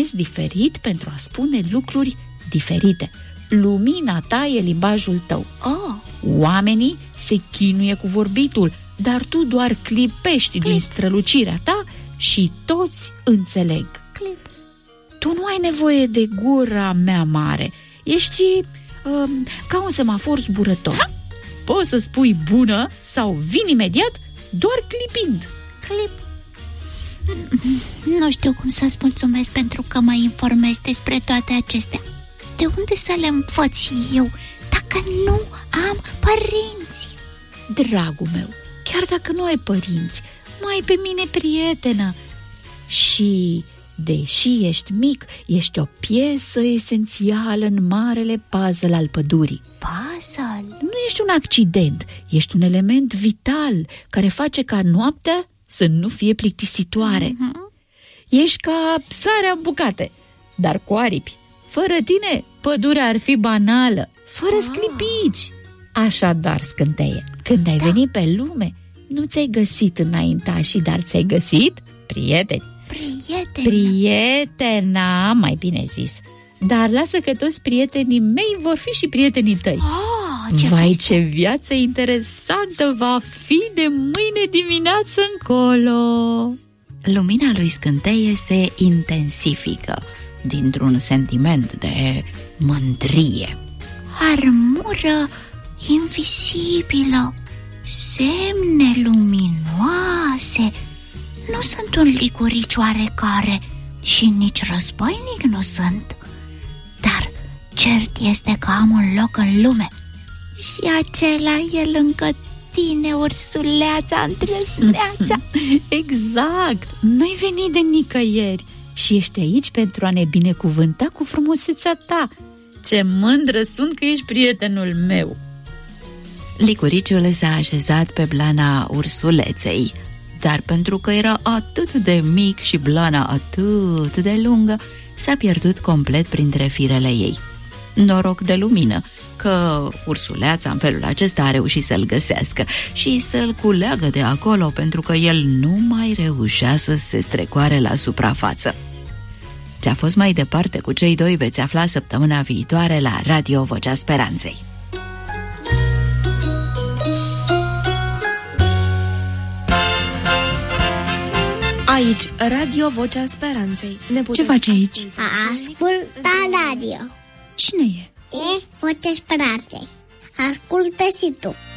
pornesc diferit pentru a spune lucruri diferite. Lumina ta e limbajul tău. Oamenii se chinuie cu vorbitul, dar tu doar clipești din strălucirea ta și toți înțeleg. Tu nu ai nevoie de gura mea mare. Ești ca un semafor zburător. Poți să spui bună sau vin imediat doar clipind. Nu știu cum să-ți mulțumesc pentru că mă informezi despre toate acestea. De unde să le învăț eu dacă nu am părinți? Dragul meu, chiar dacă nu ai părinți, mai ai pe mine prietenă. Și deși ești mic, ești o piesă esențială în marele puzzle al pădurii. Puzzle? Nu ești un accident, ești un element vital care face ca noaptea să nu fie plictisitoare. Ești ca sarea în bucate, dar cu aripi. Fără tine, pădurea ar fi banală, fără sclipici. Așadar, Scânteie, când ai venit pe lume, nu ți-ai găsit înaintașii, dar ți-ai găsit prieteni. Prietena, mai bine zis. Dar lasă că toți prietenii mei vor fi și prietenii tăi. Vai, ce viață interesantă va fi de mâine dimineață încolo. Lumina lui Scânteie se intensifică dintr-un sentiment de mândrie. Armură invizibilă, semne luminoase. Nu sunt un licurici oarecare și nici războinic nu sunt. Dar cert este că am un loc în lume și acela e lângă tine, ursuleața îndrăzneața. Exact, n-ai venit de nicăieri și ești aici pentru a ne binecuvânta cu frumusețea ta. Ce mândră sunt că ești prietenul meu. Licuriciul s-a așezat pe blana ursuleței, dar pentru că era atât de mic și blana atât de lungă, s-a pierdut complet printre firele ei. Noroc de lumină că ursuleața în felul acesta a reușit să-l găsească și să-l culeagă de acolo, pentru că el nu mai reușea să se strecoare la suprafață. Ce-a fost mai departe cu cei doi veți afla săptămâna viitoare la Radio Vocea Speranței. Aici, Radio Vocea Speranței. Ce faci aici? Ascultă radio. Cine e? E Vocea Speranței. Ascultă și tu.